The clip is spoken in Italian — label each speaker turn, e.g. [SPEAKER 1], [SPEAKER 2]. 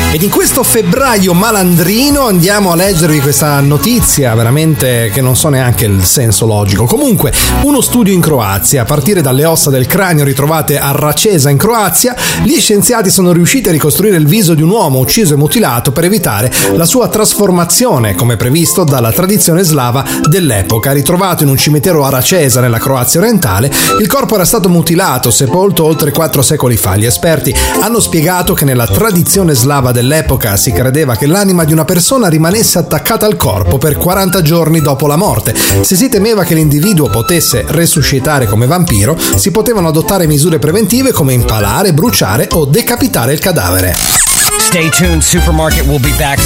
[SPEAKER 1] Ed in questo febbraio malandrino andiamo a leggervi questa notizia veramente che non so neanche il senso logico. Comunque, uno studio in Croazia, a partire dalle ossa del cranio ritrovate a Racesa in Croazia, gli scienziati sono riusciti a ricostruire il viso di un uomo ucciso e mutilato per evitare la sua trasformazione, come previsto dalla tradizione slava dell'epoca. Ritrovato in un cimitero a Racesa, nella Croazia orientale, il corpo era stato mutilato, sepolto oltre 4 secoli fa. Gli esperti hanno spiegato che nella tradizione slava dell'epoca si credeva che l'anima di una persona rimanesse attaccata al corpo per 40 giorni dopo la morte. Se si temeva che l'individuo potesse resuscitare come vampiro, si potevano adottare misure preventive come impalare, bruciare o decapitare il cadavere.
[SPEAKER 2] Stay tuned, Supermarket will be back